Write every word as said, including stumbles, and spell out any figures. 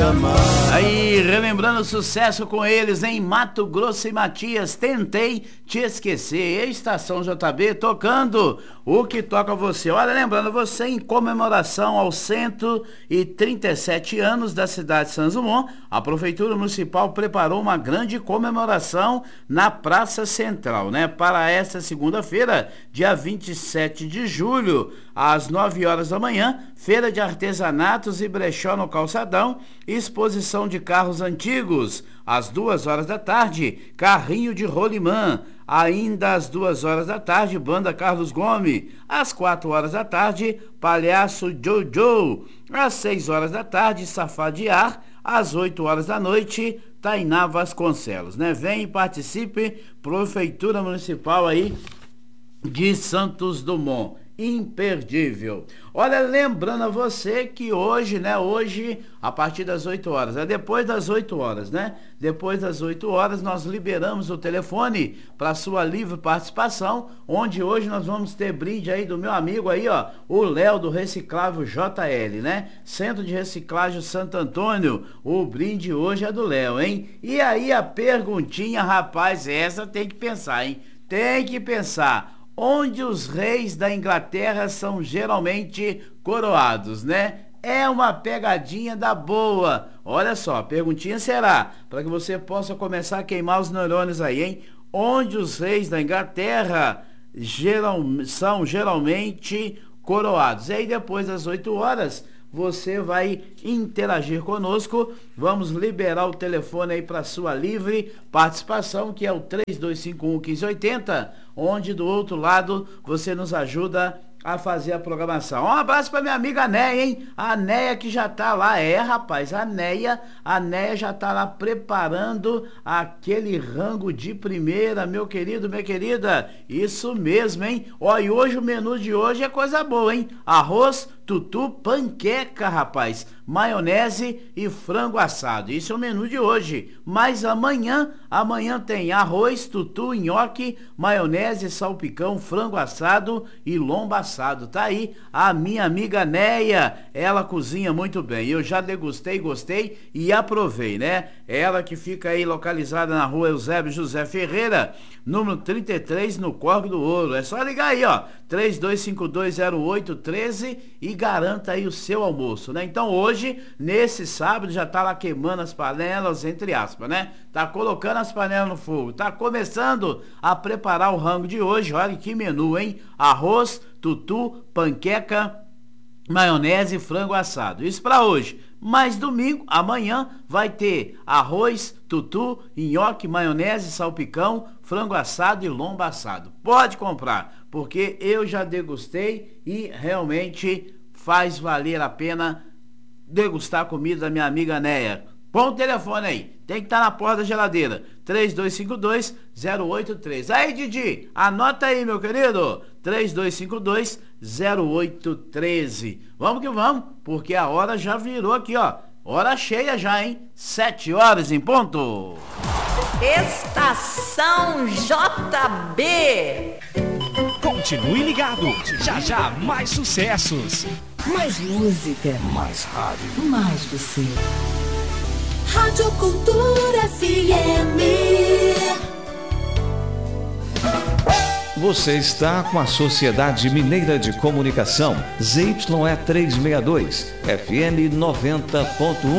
amar. Aí, relembrando o sucesso com eles em Mato Grosso e Matias, Tentei Te Esquecer. Estação J B tocando o que toca você. Olha, lembrando você, em comemoração aos cento e trinta e sete anos da cidade de Santos Dumont, a Prefeitura Municipal preparou uma grande comemoração na Praça Central, né? Para esta segunda-feira, dia vinte e sete de julho, às nove horas da manhã, feira de artesanatos e brechó no calçadão, exposição de carros antigos. Às duas horas da tarde, carrinho de rolimã. Ainda às duas horas da tarde, banda Carlos Gomes. Às quatro horas da tarde, palhaço Jojo. Às seis horas da tarde, Safadiar. Às oito horas da noite, Tainá Vasconcelos, né? Vem e participe, Prefeitura Municipal aí de Santos Dumont. Imperdível. Olha, lembrando a você que hoje, né, hoje, a partir das oito horas, é depois das oito horas, né? Depois das oito horas, nós liberamos o telefone para sua livre participação, onde hoje nós vamos ter brinde aí do meu amigo aí, ó, o Léo do Reciclável J L, né? Centro de Reciclagem Santo Antônio. O brinde hoje é do Léo, hein? E aí a perguntinha, rapaz, essa tem que pensar, hein? Tem que pensar. Onde os reis da Inglaterra são geralmente coroados, né? É uma pegadinha da boa. Olha só, a perguntinha será, para que você possa começar a queimar os neurônios aí, hein? Onde os reis da Inglaterra geral, são geralmente coroados. E aí depois das oito horas, você vai interagir conosco. Vamos liberar o telefone aí para sua livre participação, que é o três dois cinco um, um cinco oito zero, onde do outro lado você nos ajuda a fazer a programação. Um abraço para minha amiga Neia, hein? A Neia que já tá lá, é rapaz, a Neia, a Neia já tá lá preparando aquele rango de primeira, meu querido, minha querida. Isso mesmo, hein? Ó, e hoje o menu de hoje é coisa boa, hein? Arroz, tutu, panqueca, rapaz, maionese e frango assado. Isso é o menu de hoje. Mas amanhã, amanhã tem arroz, tutu, nhoque, maionese, salpicão, frango assado e lombo assado. Tá aí a minha amiga Neia, ela cozinha muito bem. Eu já degustei, gostei e aprovei, né? Ela que fica aí localizada na rua Eusébio José Ferreira, número trinta e três, no Córrego do Ouro. É só ligar aí, ó, três dois cinco dois zero oito um três e garanta aí o seu almoço, né? Então hoje, nesse sábado, já tá lá queimando as panelas, entre aspas, né? Tá colocando as panelas no fogo, tá começando a preparar o rango de hoje. Olha que menu, hein? Arroz, tutu, panqueca, maionese e frango assado. Isso para hoje. Mas domingo, amanhã, vai ter arroz, tutu, nhoque, maionese, salpicão, frango assado e lombo assado. Pode comprar, porque eu já degustei e realmente faz valer a pena degustar a comida da minha amiga Neia. Põe o telefone aí, tem que estar na porta da geladeira, três dois cinco dois zero oito três. Aí, Didi, anota aí, meu querido, três dois cinco dois zero oito três. Vamos que vamos, porque a hora já virou aqui, ó, hora cheia já, hein? Sete horas em ponto. Estação J B. Continue ligado, já já mais sucessos. Mais música. Mais rádio. Mais você. Rádio Cultura F M. Você está com a Sociedade Mineira de Comunicação, Z Y E trezentos e sessenta e dois, F M noventa ponto um.